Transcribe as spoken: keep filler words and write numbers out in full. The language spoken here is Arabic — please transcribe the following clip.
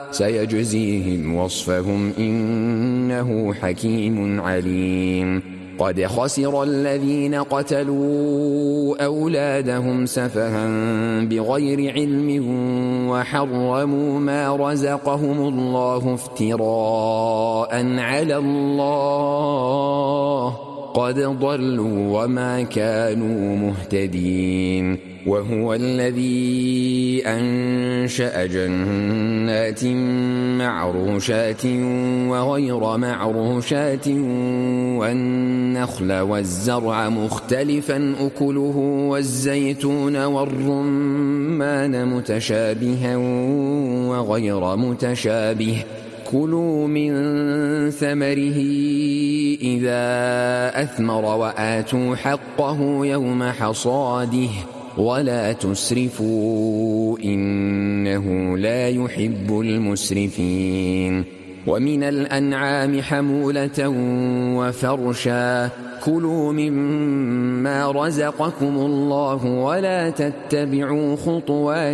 سيجزيهم وصفهم إنه حكيم عليم. قد خسر الذين قتلوا أولادهم سفها بغير علم وحرموا ما رزقهم الله افتراء على الله، قد ضلوا وما كانوا مهتدين. وهو الذي أنشأ جنات معروشات وغير معروشات والنخل والزرع مختلفا أكله والزيتون والرمان متشابها وغير متشابه، كلوا من ثمره إذا أثمر وآتوا حقه يوم حصاده ولا تسرفوا إنه لا يحب المسرفين. ومن الأنعام حمولة وفرشا، كلوا مما رزقكم الله ولا تتبعوا خطوات